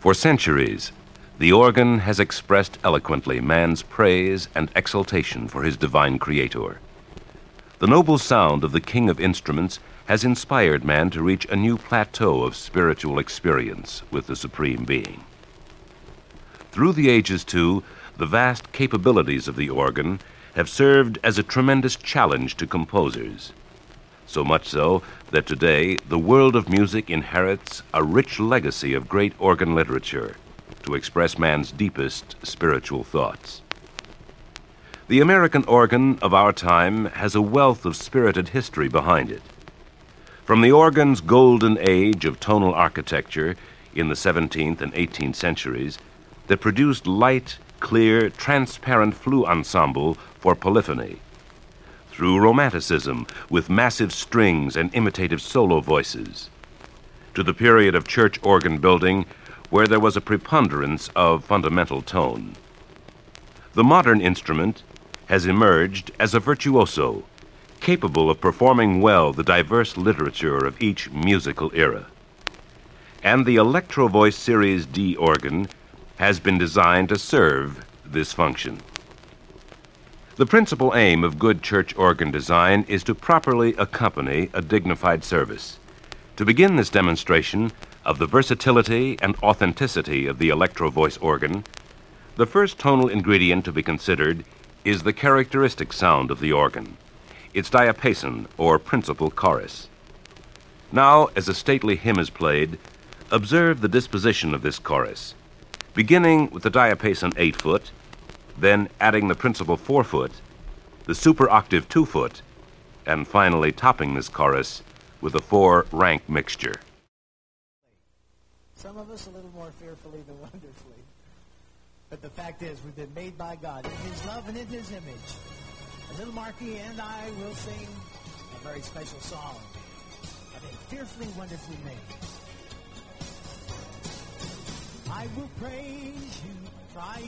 For centuries, the organ has expressed eloquently man's praise and exultation for his divine creator. The noble sound of the king of instruments has inspired man to reach a new plateau of spiritual experience with the Supreme Being. Through the ages, too, the vast capabilities of the organ have served as a tremendous challenge to composers. So much so that today the world of music inherits a rich legacy of great organ literature to express man's deepest spiritual thoughts. The American organ of our time has a wealth of spirited history behind it. From the organ's golden age of tonal architecture in the 17th and 18th centuries that produced light, clear, transparent flute ensemble for polyphony, through Romanticism with massive strings and imitative solo voices, to the period of church organ building where there was a preponderance of fundamental tone. The modern instrument has emerged as a virtuoso, capable of performing well the diverse literature of each musical era. And the Electro Voice Series D organ has been designed to serve this function. The principal aim of good church organ design is to properly accompany a dignified service. To begin this demonstration of the versatility and authenticity of the Electro Voice organ, the first tonal ingredient to be considered is the characteristic sound of the organ, its diapason or principal chorus. Now, as a stately hymn is played, observe the disposition of this chorus, beginning with the diapason 8-foot, then adding the principal 4-foot, the super octave 2-foot, and finally topping this chorus with a 4-rank mixture. Some of us a little more fearfully than wonderfully. But the fact is, we've been made by God in His love and in His image. And little Marky and I will sing a very special song. I think fearfully, wonderfully made. I will praise you, try